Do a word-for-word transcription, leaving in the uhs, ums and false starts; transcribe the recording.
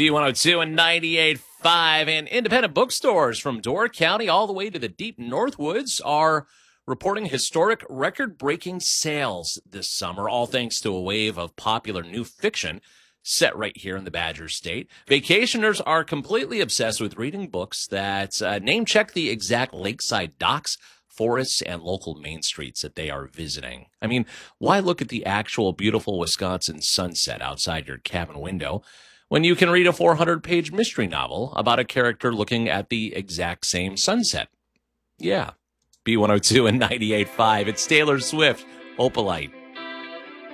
B one oh two and ninety-eight point five, and independent bookstores from Door County all the way to the deep Northwoods are reporting historic record-breaking sales this summer, all thanks to a wave of popular new fiction set right here in the Badger State. Vacationers are completely obsessed with reading books that uh, name-check the exact lakeside docks, forests, and local main streets that they are visiting. I mean, why look at the actual beautiful Wisconsin sunset outside your cabin window when you can read a four hundred page mystery novel about a character looking at the exact same sunset? Yeah. B one oh two and ninety-eight point five. It's Taylor Swift, Opalite.